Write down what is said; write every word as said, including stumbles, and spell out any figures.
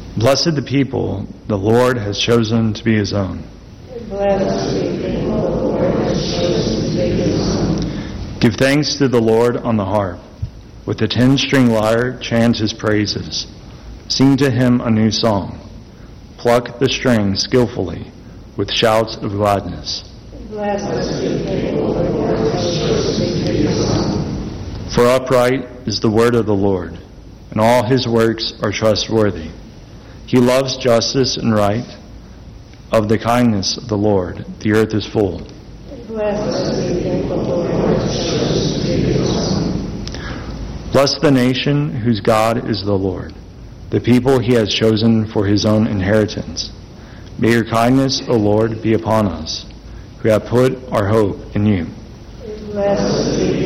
Blessed the people the Lord has chosen to be his own. Blessed the people the Lord has chosen to be his own. Give thanks to the Lord on the harp. With the ten-string lyre, chant his praises. Sing to him a new song. Pluck the strings skillfully with shouts of gladness. Blessed the people the Lord has chosen to be his own. For upright is the word of the Lord, and all his works are trustworthy. He loves justice and right. Of the kindness of the Lord, the earth is full. Blessed the people the Lord has chosen to be his own. Bless the nation whose God is the Lord, the people he has chosen for his own inheritance. May your kindness, O Lord, be upon us, who have put our hope in you. Blessed the